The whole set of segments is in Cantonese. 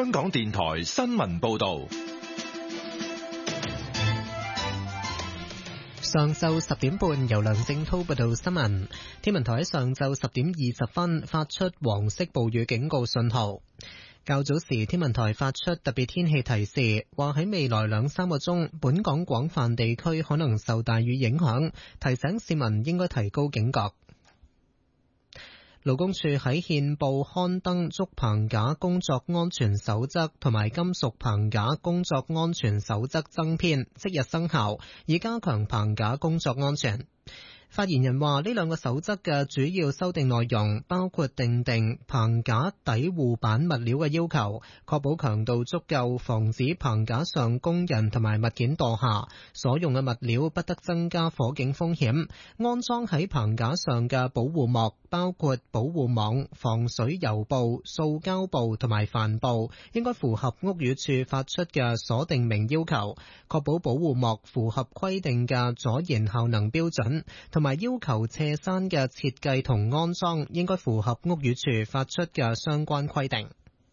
香港電台新聞報道。 上晝10點半，由梁正滔報道新聞。天文台喺上晝10點20分發出黃色暴雨警告信號。較早時，天文台發出特別天氣提示，話喺未來2-3個鐘，本港廣泛地區可能受大雨影響，提醒市民應該提高警覺。勞工處喺憲報刊登竹棚架工作安全守則同埋金屬棚架工作安全守則增編，即日生效，以加強棚架工作安全。發言人話，呢兩個守則嘅主要修訂內容包括訂定棚架底護板物料嘅要求，確保強度足夠，防止棚架上工人同埋物件墮下，所用嘅物料不得增加火警風險。安裝喺棚架上嘅保護膜包括保護網、防水油布、塑膠布同埋帆布，應該符合屋宇署發出嘅所訂明要求，確保保護膜符合規定嘅阻燃效能標準，同埋要求斜山嘅設計同安裝應該符合屋宇署發出嘅相關規定。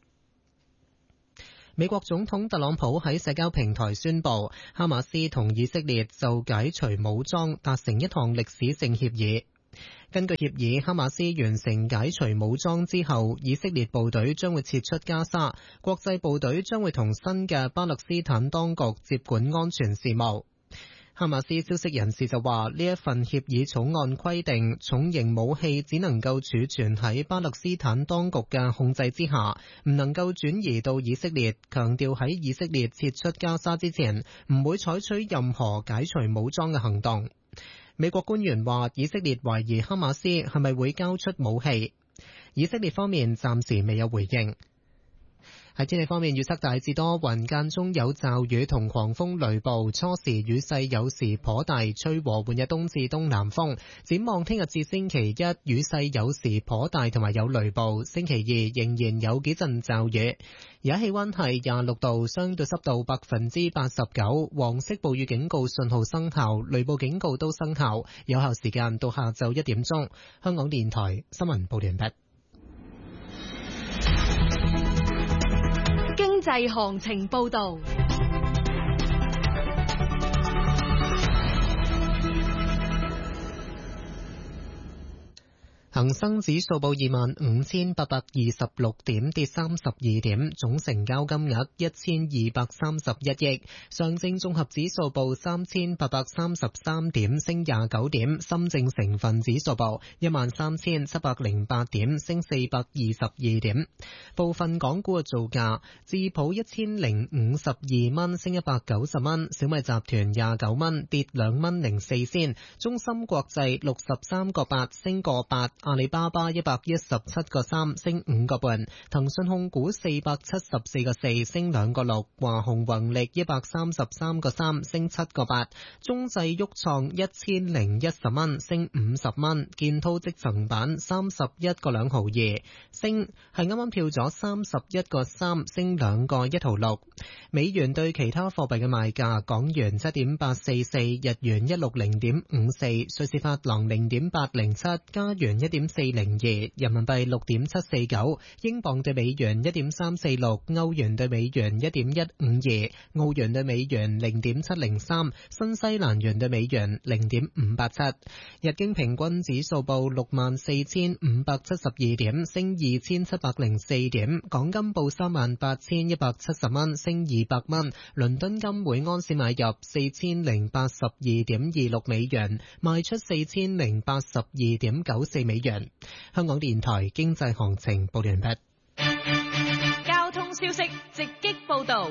美國總統特朗普喺社交平台宣布，哈馬斯同以色列就解除武裝達成一項歷史性協議。根據協議，哈馬斯完成解除武裝之後，以色列部隊將會撤出加沙，國際部隊將會同新嘅巴勒斯坦當局接管安全事務。哈馬斯消息人士就話，呢一份協議草案規定，重型武器只能夠儲存喺巴勒斯坦當局嘅控制之下，唔能夠轉移到以色列，強調喺以色列撤出加沙之前，唔會採取任何解除武裝嘅行動。美國官員話，以色列懷疑哈馬斯係咪會交出武器，以色列方面暫時未有回應。喺天氣方面，預測大致多雲，間中有驟雨同狂風雷暴，初時雨勢有時頗大，吹和緩嘅東至東南風。展望聽日至星期一，雨勢有時頗大同埋有雷暴，星期二仍然有幾陣驟雨。而家氣溫係26度，相對濕度89%，黃色暴雨警告信號生效，雷暴警告都生效，有效時間到下晝1點鐘。香港電台新聞報完畢。 經濟行情報道。 恒生指數報25,826點，跌32點，總成交金額1231億。上證綜合指數報3,833點，升29點。深證成分指數報13,708點，升422點。部分港股嘅造價：智普1052蚊，升190蚊；小米集團29蚊，跌2蚊04仙；中芯國際63個8，升個8。阿里巴巴117個3，升5個半；騰訊控股474個4，升2個6；華虹宏力133個3，升7個8；中製旭創1010蚊，升50蚊；建滔積層板31個2毫2，升係啱啱跳咗31個3，升2個1毫6。美元對其他貨幣嘅賣價：港元7.844，日元160.54，瑞士法郎0.807，加元1.402，人民幣6.749，英鎊對美元1.346，歐元對美元1.152，澳元對美元0.703，新西蘭元對美元0.587。日經平均指數報64,572點，升2,704點。港金報38,170蚊，升200蚊。倫敦金每安士買入4082.26美元，賣出4082.94美元。香港電台經濟行情報完畢。 交通消息直擊報道。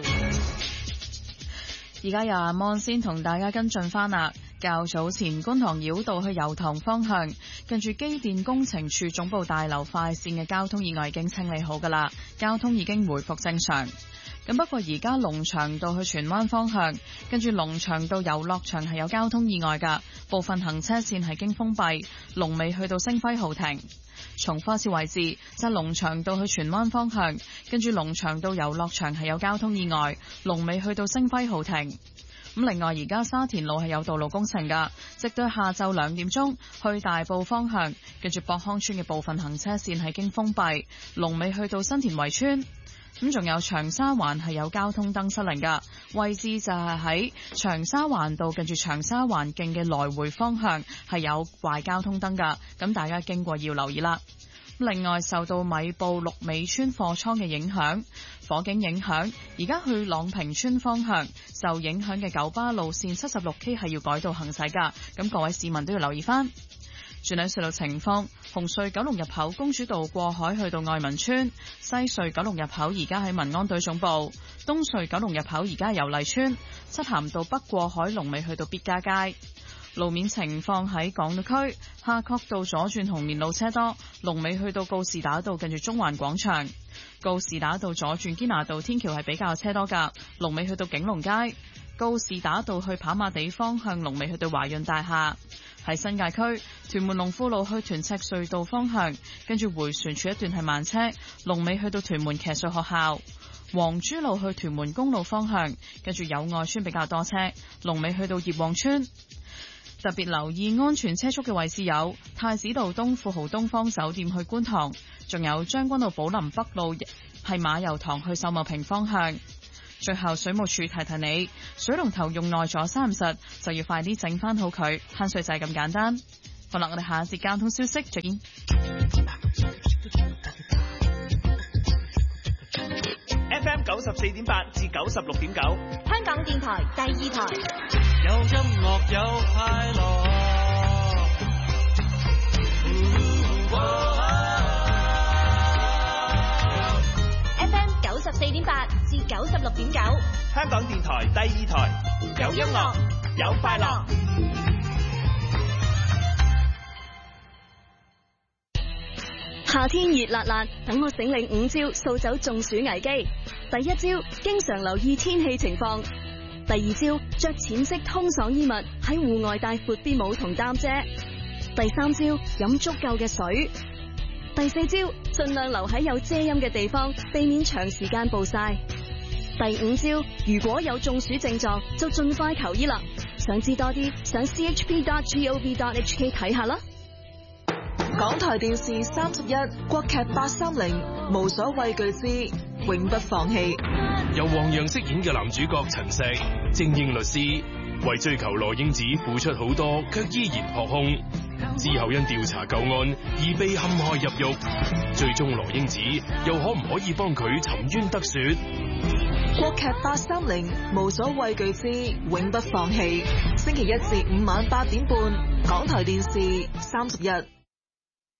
而家由阿芒先同大家跟進翻啦。較早前觀塘繞道去油塘方向，近住機電工程處總部大樓快線嘅交通意外已經清理好噶啦，交通已經回復正常。咁不過而家龍翔道去荃灣方向，跟住龍翔道遊樂場係有交通意外噶，部分行車線係經封閉，龍尾去到星輝豪庭。重複一次位置，就係龍翔道去荃灣方向，跟住龍翔道遊樂場係有交通意外，龍尾去到星輝豪庭。咁另外而家沙田路係有道路工程噶，直到下晝2點鐘去大埔方向，跟住博康村嘅部分行車線係經封閉，龍尾去到新田圍村。 咁仲有長沙灣係有交通燈失靈㗎，位置就係喺長沙灣道近住長沙灣徑嘅來回方向係有壞交通燈㗎，咁大家經過要留意啦。另外受到米埔綠尾村貨倉嘅影響，火警影響，而家去朗屏村方向受影響嘅九巴路線 76K 係要改道行駛㗎，咁各位市民都要留意返。轉睇隧道情況，紅隧九龍入口公主道過海去到愛民村，西隧九龍入口而家喺民安隊總部，東隧九龍入口而家係油麗村，漆咸道北過海龍尾去到必嘉街。路面情況喺港島區，夏慤道左轉紅棉路車多，龍尾去到告士打道近住中環廣場，告士打道左轉堅拿道天橋係比較車多㗎，龍尾去到景隆街，告士打道去跑馬地方向龍尾去到華潤大廈。喺新界區，屯門龍富路去屯赤隧道方向，跟住迴旋處一段係慢車，龍尾去到屯門騎術學校。黃珠路去屯門公路方向，跟住友愛村比較多車，龍尾去到葉旺村。特別留意安全車速嘅位置有太子道東富豪東方酒店去觀塘，仲有將軍澳寶林北路係馬油塘去秀茂坪方向。最後水務署提提你，水龍頭用耐咗閂唔實，就要快啲整翻好佢，慳水就係咁簡單。好啦，我哋下一節交通消息再見。 FM 94.8至96.9， 香港電台第二台， 有音樂有快樂。 FM 94.8至96.9， 香港電台第二台，有音樂有快樂。 夏天熱辣辣，等我醒領5招掃走中暑危機。第一招，經常留意天氣情況。第二招，着淺色通爽衣物，喺戶外帶闊啲帽同擔遮。第三招，飲足夠嘅水。第四招，盡量留喺有遮陰嘅地方，避免長時間暴曬。第五招，如果有中暑症狀，就盡快求醫啦。想知多啲，上 chp.gov.hk 睇下啦。 港台電視31國劇830無所畏懼之永不放棄， 由黃洋飾演嘅男主角陳石，精英律師，為追求羅英子付出好多，卻依然撲空。之後因調查舊案而被陷害入獄，最終羅英子又可唔可以幫佢沉冤得雪？ 國劇830無所畏懼之永不放棄，星期1至5晚8點半，港台電視31。